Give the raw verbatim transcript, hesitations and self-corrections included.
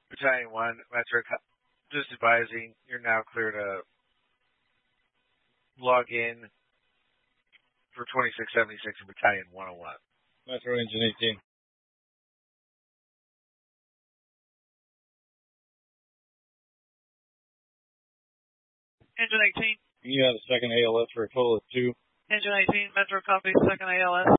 Battalion one, Metro, just advising, you're now clear to log in for twenty-six seventy-six in Battalion one oh one. Metro Engine eighteen. Engine eighteen. You had a second A L S for a total of two. Engine eighteen, Metro copy, second A L S.